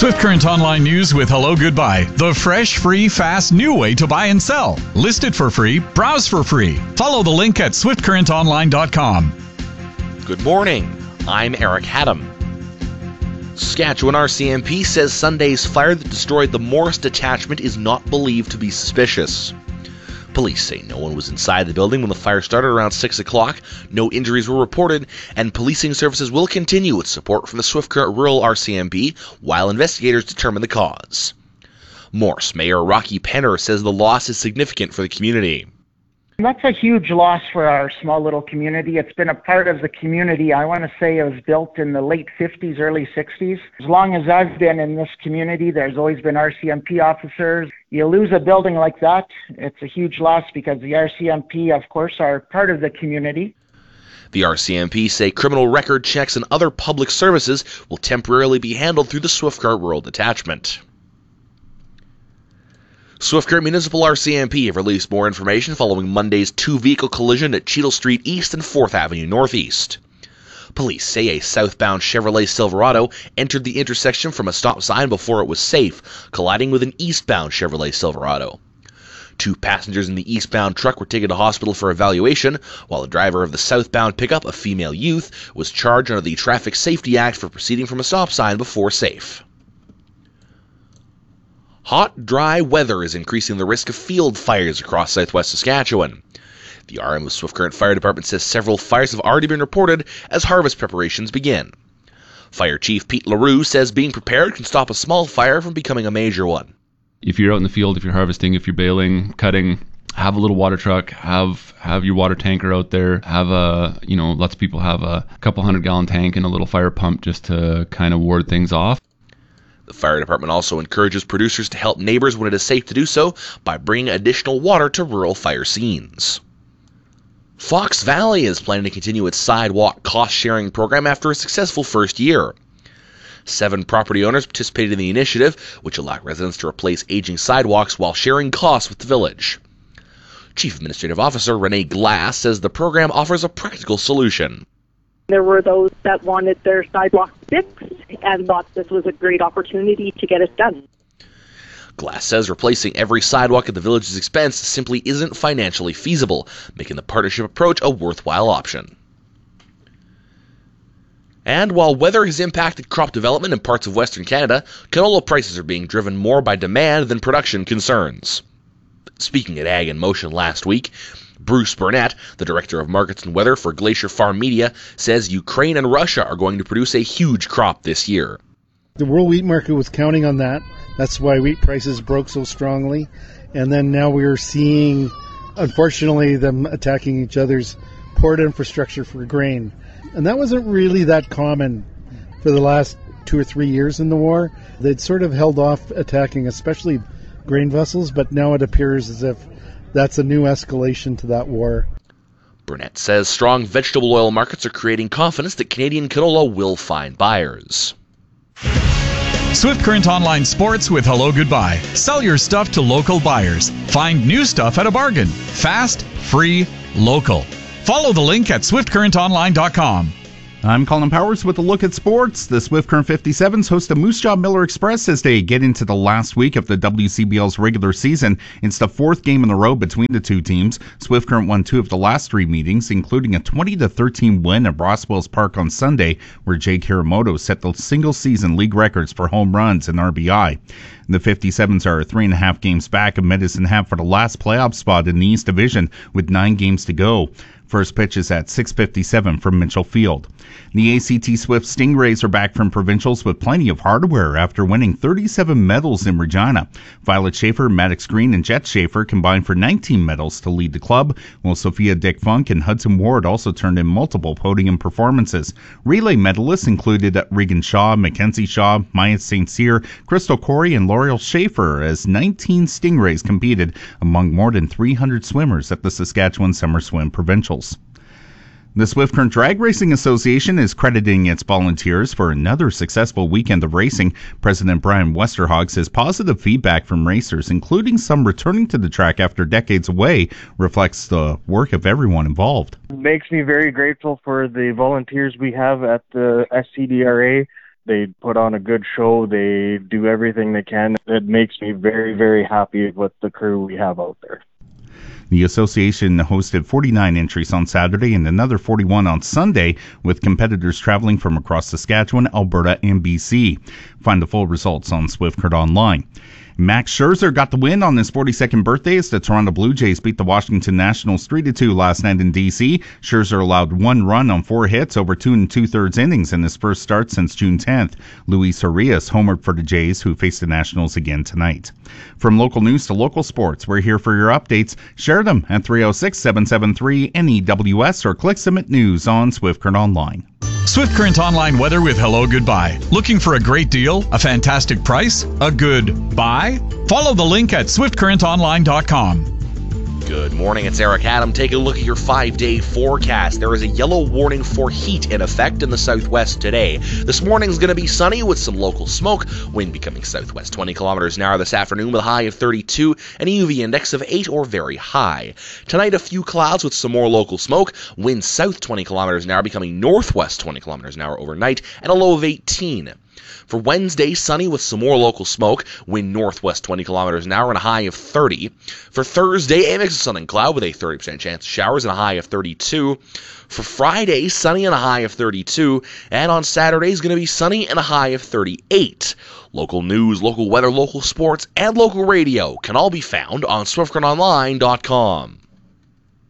Swift Current Online News with Hello Goodbye. The fresh, free, fast, new way to buy and sell. List it for free. Browse for free. Follow the link at swiftcurrentonline.com. Good morning. I'm Eric Haddam. Saskatchewan RCMP says Sunday's fire that destroyed the Morris detachment is not believed to be suspicious. Police say no one was inside the building when the fire started around 6 o'clock, no injuries were reported, and policing services will continue with support from the Swift Current Rural RCMP while investigators determine the cause. Morse Mayor Rocky Penner says the loss is significant for the community. That's a huge loss for our small little community. It's been a part of the community. I want to say it was built in the late 50s, early 60s. As long as I've been in this community, there's always been RCMP officers. You lose a building like that, it's a huge loss because the RCMP, of course, are part of the community. The RCMP say criminal record checks and other public services will temporarily be handled through the Swift Current Rural Detachment. Swift Current Municipal RCMP have released more information following Monday's two-vehicle collision at Cheadle Street East and 4th Avenue Northeast. Police say a southbound Chevrolet Silverado entered the intersection from a stop sign before it was safe, colliding with an eastbound Chevrolet Silverado. 2 passengers in the eastbound truck were taken to hospital for evaluation, while the driver of the southbound pickup, a female youth, was charged under the Traffic Safety Act for proceeding from a stop sign before safe. Hot, dry weather is increasing the risk of field fires across southwest Saskatchewan. The RM of Swift Current Fire Department says several fires have already been reported as harvest preparations begin. Fire Chief Pete LaRue says being prepared can stop a small fire from becoming a major one. If you're out in the field, if you're harvesting, if you're baling, cutting, have a little water truck, have your water tanker out there, have lots of people have a couple 100-gallon tank and a little fire pump just to kind of ward things off. The fire department also encourages producers to help neighbors when it is safe to do so by bringing additional water to rural fire scenes. Fox Valley is planning to continue its sidewalk cost-sharing program after a successful first year. 7 property owners participated in the initiative, which allowed residents to replace aging sidewalks while sharing costs with the village. Chief Administrative Officer Renee Glass says the program offers a practical solution. There were those that wanted their sidewalk fixed and thought this was a great opportunity to get it done. Glass says replacing every sidewalk at the village's expense simply isn't financially feasible, making the partnership approach a worthwhile option. And while weather has impacted crop development in parts of Western Canada, canola prices are being driven more by demand than production concerns. Speaking at Ag in Motion last week, Bruce Burnett, the Director of Markets and Weather for Glacier Farm Media, says Ukraine and Russia are going to produce a huge crop this year. The world wheat market was counting on that. That's why wheat prices broke so strongly. And then now we're seeing, unfortunately, them attacking each other's port infrastructure for grain. And that wasn't really that common for the last 2 or 3 years in the war. They'd sort of held off attacking, especially grain vessels, but now it appears as if that's a new escalation to that war. Burnett says strong vegetable oil markets are creating confidence that Canadian canola will find buyers. Swift Current Online Sports with Hello Goodbye. Sell your stuff to local buyers. Find new stuff at a bargain. Fast, free, local. Follow the link at swiftcurrentonline.com. I'm Colin Powers with a look at sports. The Swift Current 57s host a Moose Jaw Miller Express as they get into the last week of the WCBL's regular season. It's the 4th game in a row between the two teams. Swift Current won 2 of the last 3 meetings, including a 20-13 win at Rosswells Park on Sunday, where Jake Hiramoto set the single-season league records for home runs and RBI. The 57s are 3.5 games back of Medicine Hat for the last playoff spot in the East Division with 9 games to go. First pitch is at 6:57 from Mitchell Field. The ACT Swift Stingrays are back from provincials with plenty of hardware after winning 37 medals in Regina. Violet Schaefer, Maddox Green, and Jet Schaefer combined for 19 medals to lead the club, while Sophia Dick Funk and Hudson Ward also turned in multiple podium performances. Relay medalists included Regan Shaw, Mackenzie Shaw, Maya St. Cyr, Crystal Corey, and L'Oreal Schaefer as 19 Stingrays competed among more than 300 swimmers at the Saskatchewan Summer Swim Provincials. The Swift Current Drag Racing Association is crediting its volunteers for another successful weekend of racing. President Brian Westerhog says positive feedback from racers, including some returning to the track after decades away, reflects the work of everyone involved. It makes me very grateful for the volunteers we have at the SCDRA. They put on a good show. They do everything they can. It makes me very, very happy with the crew we have out there. The association hosted 49 entries on Saturday and another 41 on Sunday, with competitors traveling from across Saskatchewan, Alberta, and BC. Find the full results on Swift Current Online. Max Scherzer got the win on his 42nd birthday as the Toronto Blue Jays beat the Washington Nationals 3-2 last night in D.C. Scherzer allowed 1 run on 4 hits over 2 2/3 innings in his first start since June 10th. Luis Urias homered for the Jays, who face the Nationals again tonight. From local news to local sports, we're here for your updates. Share them at 306-773-NEWS or click Submit News on Swift Current Online. Swift Current Online weather with Hello Goodbye. Looking for a great deal, a fantastic price, a good buy? Follow the link at swiftcurrentonline.com. Good morning, it's Eric Adam. Take a look at your 5-day forecast. There is a yellow warning for heat in effect in the southwest today. This morning's going to be sunny with some local smoke. Wind becoming southwest 20 kilometers an hour this afternoon with a high of 32 and a UV index of 8 or very high. Tonight, a few clouds with some more local smoke. Wind south 20 kilometers an hour becoming northwest 20 kilometers an hour overnight and a low of 18. For Wednesday, sunny with some more local smoke, wind northwest 20 kilometers an hour and a high of 30. For Thursday, a mix of sun and cloud with a 30% chance of showers and a high of 32. For Friday, sunny and a high of 32. And on Saturday is going to be sunny and a high of 38. Local news, local weather, local sports, and local radio can all be found on SwiftCurrentOnline.com.